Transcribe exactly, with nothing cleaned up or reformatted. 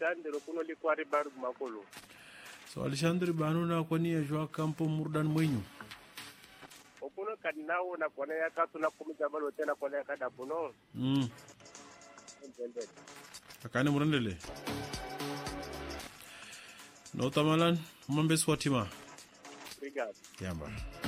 Alexander kuno likwari barg makolo. So Alexander banuna kwani ya jwa kampo murdan mwenyu. Okuno kadinao na kone ya katu na kumita balo tena kone ya kada puno. Mm. Akane murandele. No tamalan, mambe swatima. Obrigado. Yamba.